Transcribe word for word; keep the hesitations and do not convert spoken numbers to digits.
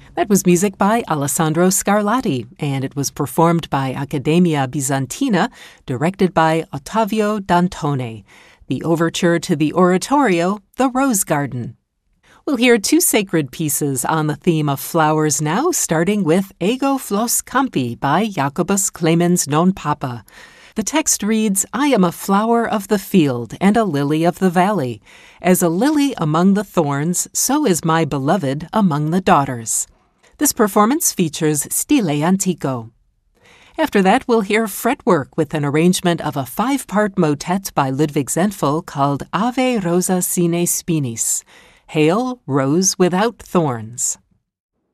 That was music by Alessandro Scarlatti, and it was performed by Accademia Bizantina, directed by Ottavio Dantone. The overture to the oratorio, The Rose Garden. We'll hear two sacred pieces on the theme of flowers now, starting with Ego Flos Campi by Jacobus Clemens non Papa. The text reads, I am a flower of the field and a lily of the valley. As a lily among the thorns, so is my beloved among the daughters. This performance features Stile Antico. After that, we'll hear fretwork with an arrangement of a five-part motet by Ludwig Zentfel called Ave Rosa Sine Spinis, Hail, Rose Without Thorns.